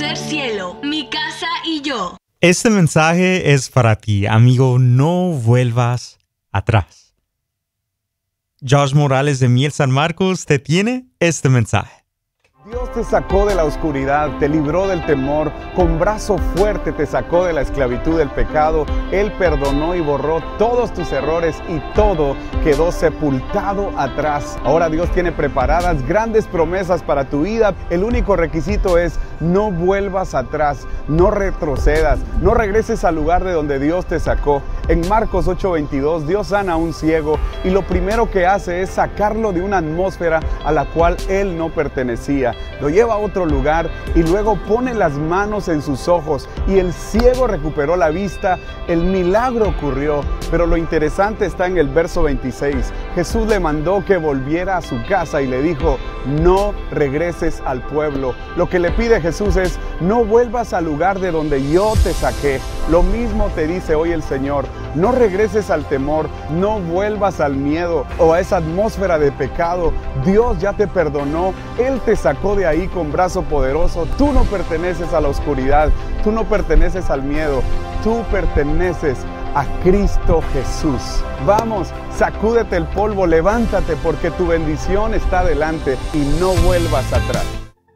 Tercer Cielo, Mi Casa y Yo. Este mensaje es para ti, amigo, no vuelvas atrás. Josh Morales de Miel San Marcos te tiene este mensaje. Dios te sacó de la oscuridad, te libró del temor, con brazo fuerte te sacó de la esclavitud del pecado. Él perdonó y borró todos tus errores y todo quedó sepultado atrás. Ahora Dios tiene preparadas grandes promesas para tu vida. El único requisito es no vuelvas atrás, no retrocedas, no regreses al lugar de donde Dios te sacó. En Marcos 8:22, Dios sana a un ciego y lo primero que hace es sacarlo de una atmósfera a la cual él no pertenecía. Lo lleva a otro lugar y luego pone las manos en sus ojos y el ciego recuperó la vista. El milagro ocurrió, pero lo interesante está en el verso 26. Jesús le mandó que volviera a su casa y le dijo, no regreses al pueblo. Lo que le pide Jesús es, no vuelvas al lugar de donde yo te saqué. Lo mismo te dice hoy el Señor, no regreses al temor, no vuelvas al miedo o a esa atmósfera de pecado. Dios ya te perdonó, Él te sacó de ahí con brazo poderoso. Tú no perteneces a la oscuridad, tú no perteneces al miedo, tú perteneces a Cristo Jesús. Vamos, sacúdete el polvo, levántate porque tu bendición está delante y no vuelvas atrás.